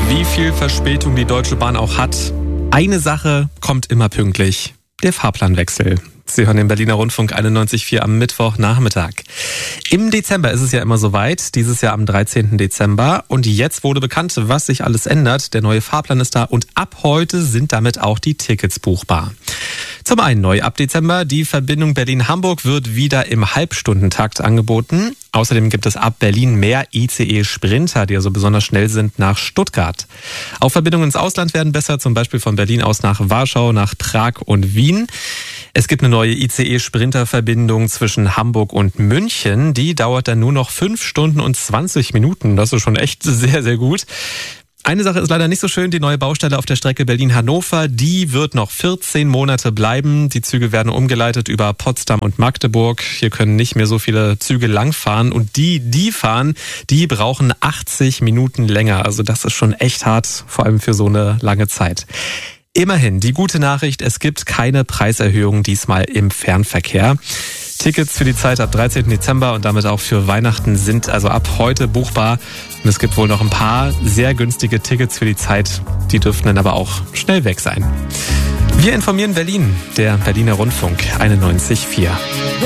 Wie viel Verspätung die Deutsche Bahn auch hat, eine Sache kommt immer pünktlich: der Fahrplanwechsel. Sie hören den Berliner Rundfunk 91.4 am Mittwochnachmittag. Im Dezember ist es ja immer soweit, dieses Jahr am 13. Dezember. Und jetzt wurde bekannt, was sich alles ändert. Der neue Fahrplan ist da und ab heute sind damit auch die Tickets buchbar. Zum einen neu ab Dezember: die Verbindung Berlin-Hamburg wird wieder im Halbstundentakt angeboten. Außerdem gibt es ab Berlin mehr ICE-Sprinter, die also besonders schnell sind, nach Stuttgart. Auch Verbindungen ins Ausland werden besser, zum Beispiel von Berlin aus nach Warschau, nach Prag und Wien. Es gibt eine neue ICE-Sprinter-Verbindung zwischen Hamburg und München. Die dauert dann nur noch 5 Stunden und 20 Minuten. Das ist schon echt sehr, sehr gut. Eine Sache ist leider nicht so schön: die neue Baustelle auf der Strecke Berlin-Hannover, die wird noch 14 Monate bleiben. Die Züge werden umgeleitet über Potsdam und Magdeburg. Hier können nicht mehr so viele Züge langfahren und die fahren, die brauchen 80 Minuten länger. Also das ist schon echt hart, vor allem für so eine lange Zeit. Immerhin, die gute Nachricht: es gibt keine Preiserhöhung diesmal im Fernverkehr. Tickets für die Zeit ab 13. Dezember und damit auch für Weihnachten sind also ab heute buchbar. Und es gibt wohl noch ein paar sehr günstige Tickets für die Zeit. Die dürften dann aber auch schnell weg sein. Wir informieren Berlin, der Berliner Rundfunk 91.4.